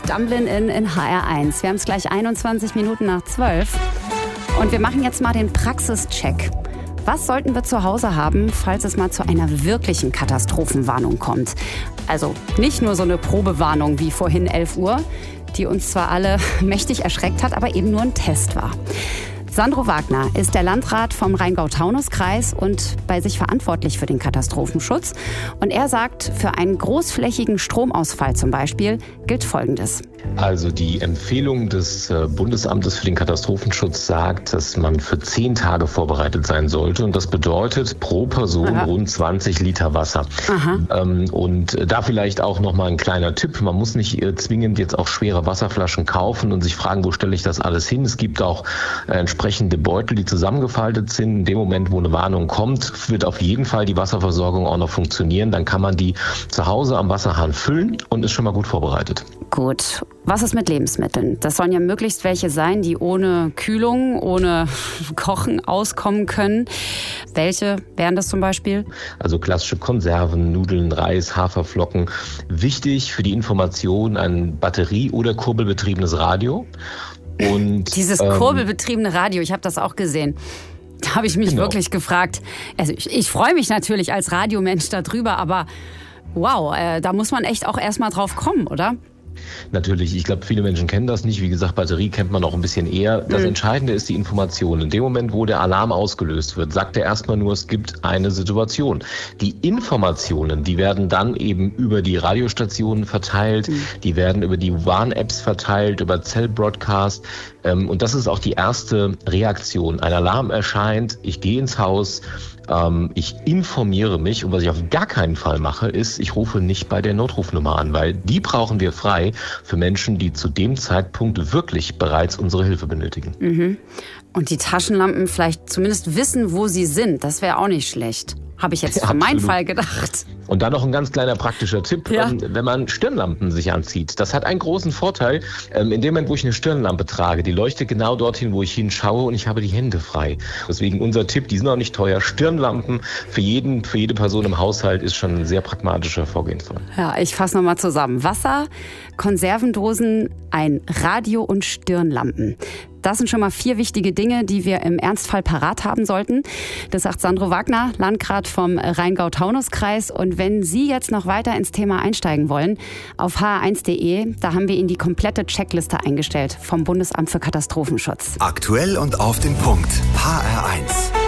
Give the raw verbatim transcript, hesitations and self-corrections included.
Dumblin' in, in H R eins. Wir haben es gleich einundzwanzig Minuten nach zwölf. Und wir machen jetzt mal den Praxischeck. Was sollten wir zu Hause haben, falls es mal zu einer wirklichen Katastrophenwarnung kommt? Also nicht nur so eine Probewarnung wie vorhin elf Uhr, die uns zwar alle mächtig erschreckt hat, aber eben nur ein Test war. Sandro Wagner ist der Landrat vom Rheingau-Taunus-Kreis und bei sich verantwortlich für den Katastrophenschutz. Und er sagt, für einen großflächigen Stromausfall zum Beispiel gilt Folgendes. Also die Empfehlung des Bundesamtes für den Katastrophenschutz sagt, dass man für zehn Tage vorbereitet sein sollte. Und das bedeutet pro Person Aha. rund zwanzig Liter Wasser. Ähm, und da vielleicht auch nochmal ein kleiner Tipp. Man muss nicht zwingend jetzt auch schwere Wasserflaschen kaufen und sich fragen, wo stelle ich das alles hin. Es gibt auch äh, entsprechende Beutel, die zusammengefaltet sind. In dem Moment, wo eine Warnung kommt, wird auf jeden Fall die Wasserversorgung auch noch funktionieren. Dann kann man die zu Hause am Wasserhahn füllen und ist schon mal gut vorbereitet. Gut. Was ist mit Lebensmitteln? Das sollen ja möglichst welche sein, die ohne Kühlung, ohne Kochen auskommen können. Welche wären das zum Beispiel? Also klassische Konserven, Nudeln, Reis, Haferflocken. Wichtig für die Information ein batterie- oder kurbelbetriebenes Radio. Und, Dieses ähm, kurbelbetriebene Radio, ich habe das auch gesehen. Da habe ich mich genau. wirklich gefragt. Also ich, ich freue mich natürlich als Radiomensch darüber, aber wow, äh, da muss man echt auch erstmal drauf kommen, oder? Natürlich, ich glaube, viele Menschen kennen das nicht. Wie gesagt, Batterie kennt man auch ein bisschen eher. Das mhm. Entscheidende ist die Information. In dem Moment, wo der Alarm ausgelöst wird, sagt er erstmal nur, es gibt eine Situation. Die Informationen, die werden dann eben über die Radiostationen verteilt, mhm. die werden über die Warn-Apps verteilt, über Cell-Broadcast. Und das ist auch die erste Reaktion. Ein Alarm erscheint, ich gehe ins Haus, ich informiere mich und was ich auf gar keinen Fall mache, ist, ich rufe nicht bei der Notrufnummer an, weil die brauchen wir frei für Menschen, die zu dem Zeitpunkt wirklich bereits unsere Hilfe benötigen. Mhm. Und die Taschenlampen vielleicht zumindest wissen, wo sie sind, das wäre auch nicht schlecht. Habe ich jetzt für meinen Fall gedacht. Und dann noch ein ganz kleiner praktischer Tipp, ja. ähm, wenn man Stirnlampen sich anzieht. Das hat einen großen Vorteil. Ähm, in dem Moment, wo ich eine Stirnlampe trage, die leuchtet genau dorthin, wo ich hinschaue und ich habe die Hände frei. Deswegen unser Tipp, die sind auch nicht teuer. Stirnlampen für jeden, für jede Person im Haushalt ist schon ein sehr pragmatischer Vorgehensfall. Ja, ich fasse nochmal zusammen. Wasser, Konservendosen, ein Radio und Stirnlampen. Das sind schon mal vier wichtige Dinge, die wir im Ernstfall parat haben sollten. Das sagt Sandro Wagner, Landrat vom Rheingau-Taunus-Kreis. Und wenn Sie jetzt noch weiter ins Thema einsteigen wollen, auf h r eins punkt d e, da haben wir Ihnen die komplette Checkliste eingestellt vom Bundesamt für Katastrophenschutz. Aktuell und auf den Punkt. H R eins.